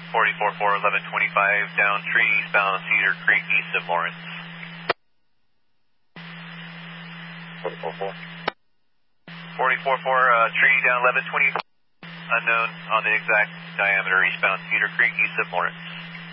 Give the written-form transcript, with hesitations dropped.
4044, 1125, down tree, eastbound Cedar Creek, east of Lawrence. 4044. 4044, tree down 1120, unknown on the exact diameter, eastbound Cedar Creek, east of Lawrence.